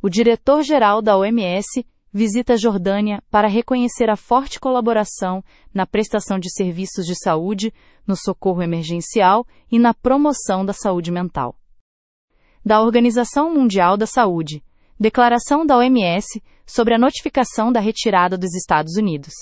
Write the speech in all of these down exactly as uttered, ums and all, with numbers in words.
O diretor-geral da O M S visita a Jordânia para reconhecer a forte colaboração na prestação de serviços de saúde, no socorro emergencial e na promoção da saúde mental. Da Organização Mundial da Saúde. Declaração da O M S sobre a notificação da retirada dos Estados Unidos.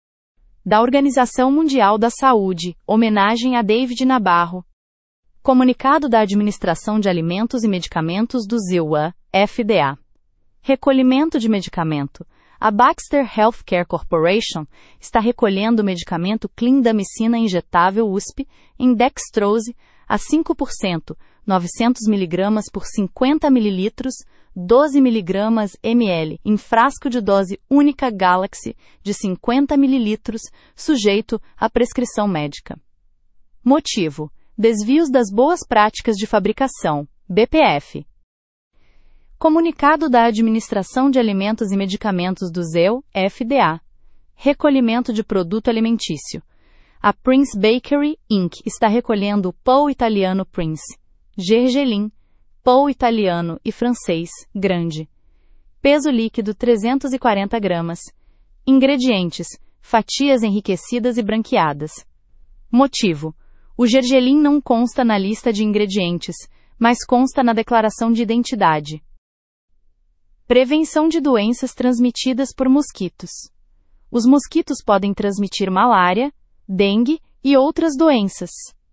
Da Organização Mundial da Saúde, homenagem a David Nabarro. Comunicado da Administração de Alimentos e Medicamentos do ZEUA, F D A. Recolhimento de medicamento. A Baxter Healthcare Corporation está recolhendo o medicamento clindamicina injetável U S P em dextrose a cinco por cento, novecentos miligramas por cinquenta mililitros, doze miligramas ml, em frasco de dose única Galaxy de cinquenta mililitros, sujeito à prescrição médica. Motivo: desvios das boas práticas de fabricação, B P F. Comunicado da Administração de Alimentos e Medicamentos do ZEUA, F D A. Recolhimento de produto alimentício. A Prince Bakery, incorporated está recolhendo o pão italiano Prince, gergelim, pão italiano e francês, grande. Peso líquido trezentos e quarenta gramas. Ingredientes: fatias enriquecidas e branqueadas. Motivo: o gergelim não consta na lista de ingredientes, mas consta na declaração de identidade. Prevenção de doenças transmitidas por mosquitos. Os mosquitos podem transmitir malária, dengue e outras doenças.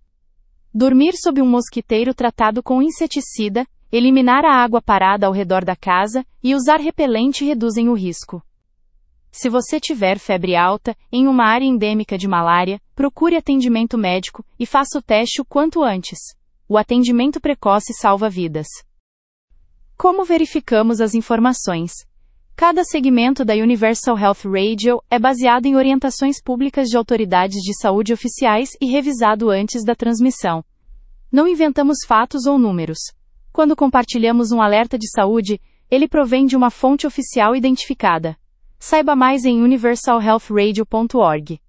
Dormir sob um mosquiteiro tratado com inseticida, eliminar a água parada ao redor da casa e usar repelente reduzem o risco. Se você tiver febre alta, em uma área endêmica de malária, procure atendimento médico e faça o teste o quanto antes. O atendimento precoce salva vidas. Como verificamos as informações? Cada segmento da Universal Health Radio é baseado em orientações públicas de autoridades de saúde oficiais e revisado antes da transmissão. Não inventamos fatos ou números. Quando compartilhamos um alerta de saúde, ele provém de uma fonte oficial identificada. Saiba mais em universal health radio ponto org.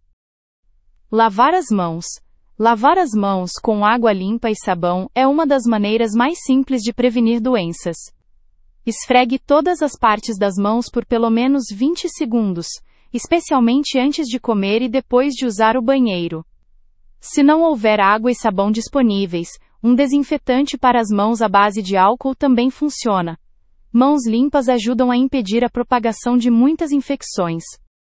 Lavar as mãos. Lavar as mãos com água limpa e sabão é uma das maneiras mais simples de prevenir doenças. Esfregue todas as partes das mãos por pelo menos vinte segundos, especialmente antes de comer e depois de usar o banheiro. Se não houver água e sabão disponíveis, um desinfetante para as mãos à base de álcool também funciona. Mãos limpas ajudam a impedir a propagação de muitas infecções.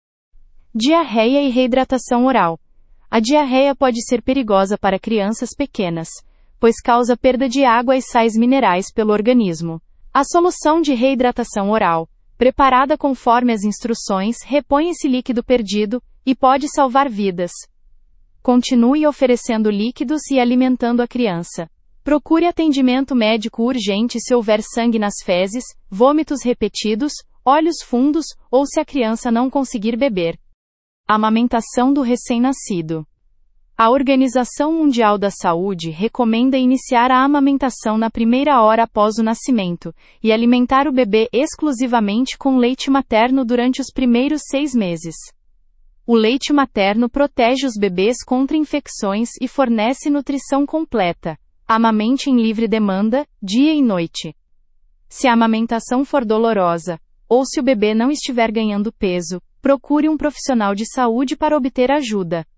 Diarreia e reidratação oral. A diarreia pode ser perigosa para crianças pequenas, pois causa perda de água e sais minerais pelo organismo. A solução de reidratação oral, preparada conforme as instruções, repõe esse líquido perdido e pode salvar vidas. Continue oferecendo líquidos e alimentando a criança. Procure atendimento médico urgente se houver sangue nas fezes, vômitos repetidos, olhos fundos ou se a criança não conseguir beber. Amamentação do recém-nascido. A Organização Mundial da Saúde recomenda iniciar a amamentação na primeira hora após o nascimento e alimentar o bebê exclusivamente com leite materno durante os primeiros seis meses. O leite materno protege os bebês contra infecções e fornece nutrição completa. Amamente em livre demanda, dia e noite. Se a amamentação for dolorosa, ou se o bebê não estiver ganhando peso, procure um profissional de saúde para obter ajuda.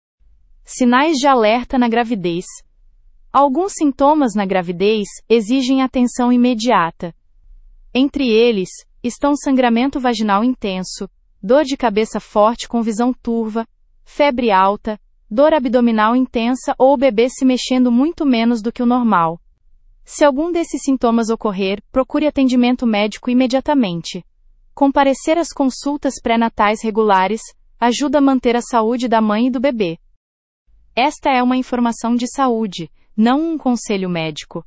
Sinais de alerta na gravidez. Alguns sintomas na gravidez exigem atenção imediata. Entre eles, estão sangramento vaginal intenso, dor de cabeça forte com visão turva, febre alta, dor abdominal intensa ou o bebê se mexendo muito menos do que o normal. Se algum desses sintomas ocorrer, procure atendimento médico imediatamente. Comparecer às consultas pré-natais regulares ajuda a manter a saúde da mãe e do bebê. Esta é uma informação de saúde, não um conselho médico.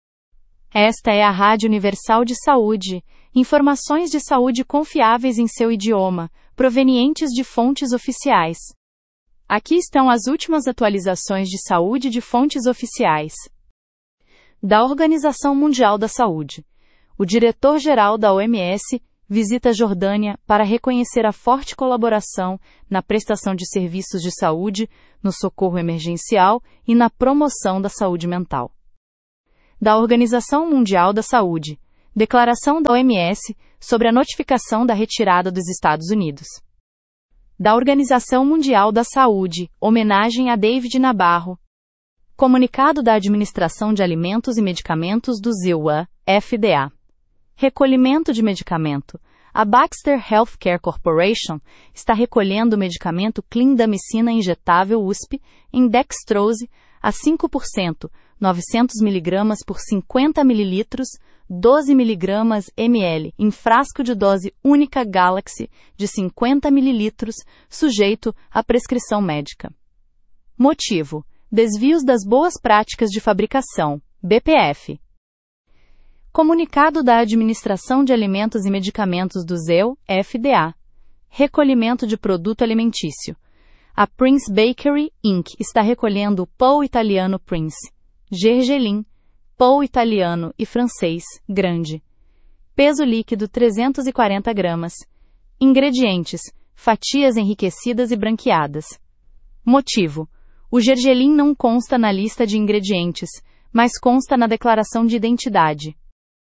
Esta é a Rádio Universal de Saúde, informações de saúde confiáveis em seu idioma, provenientes de fontes oficiais. Aqui estão as últimas atualizações de saúde de fontes oficiais. Da Organização Mundial da Saúde. O diretor-geral da O M S visita a Jordânia para reconhecer a forte colaboração na prestação de serviços de saúde, no socorro emergencial e na promoção da saúde mental. Da Organização Mundial da Saúde. Declaração da O M S sobre a notificação da retirada dos Estados Unidos. Da Organização Mundial da Saúde, homenagem a David Nabarro. Comunicado da Administração de Alimentos e Medicamentos do Z E U A, F D A. Recolhimento de medicamento. A Baxter Healthcare Corporation está recolhendo o medicamento clindamicina injetável U S P em dextrose a cinco por cento, novecentos miligramas por cinquenta mililitros, doze miligramas ml, em frasco de dose única Galaxy de cinquenta mililitros, sujeito à prescrição médica. Motivo: desvios das boas práticas de fabricação, B P F. Comunicado da Administração de Alimentos e Medicamentos do Z E U, F D A. Recolhimento de produto alimentício. A Prince Bakery, Incorporated está recolhendo o pão italiano Prince, gergelim, pão italiano e francês, grande. Peso líquido trezentos e quarenta gramas. Ingredientes: fatias enriquecidas e branqueadas. Motivo: o gergelim não consta na lista de ingredientes, mas consta na declaração de identidade.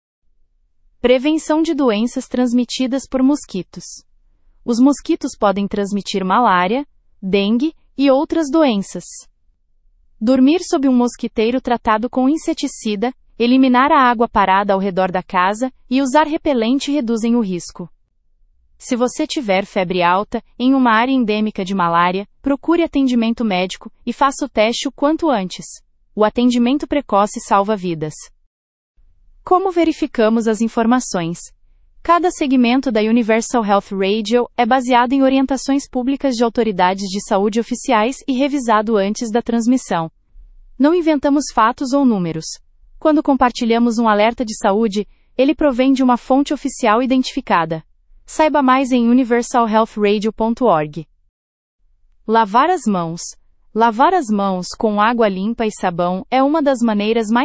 Prevenção de doenças transmitidas por mosquitos. Os mosquitos podem transmitir malária, dengue e outras doenças. Dormir sob um mosquiteiro tratado com inseticida, eliminar a água parada ao redor da casa e usar repelente reduzem o risco. Se você tiver febre alta, em uma área endêmica de malária, procure atendimento médico e faça o teste o quanto antes. O atendimento precoce salva vidas. Como verificamos as informações? Cada segmento da Universal Health Radio é baseado em orientações públicas de autoridades de saúde oficiais e revisado antes da transmissão. Não inventamos fatos ou números. Quando compartilhamos um alerta de saúde, ele provém de uma fonte oficial identificada. Saiba mais em universal health radio ponto org. Lavar as mãos. Lavar as mãos com água limpa e sabão é uma das maneiras mais